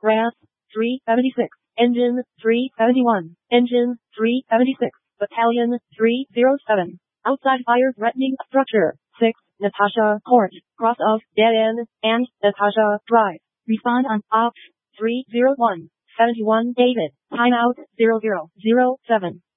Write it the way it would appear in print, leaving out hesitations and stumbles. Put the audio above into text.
RAS 376, Engine 371, Engine 376, Battalion 307. Outside fire threatening structure. 6. Natasha Court, cross of Dead End and Natasha Drive. Respond on Ops 301. 71 David. Timeout 0007.